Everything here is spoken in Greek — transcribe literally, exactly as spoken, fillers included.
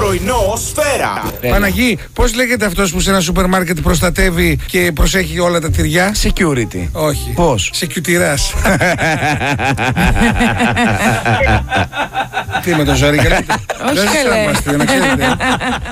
Πρωινό Σφαίρα. Παναγί, πώς λέγεται αυτός που σε ένα σούπερ μάρκετ προστατεύει και προσέχει όλα τα τυριά? Security. Όχι. Πώς? Σεκιουτηράς. Τι με το ζόρι, καλέ? Όχι, καλέ. Δεν να ξέρετε.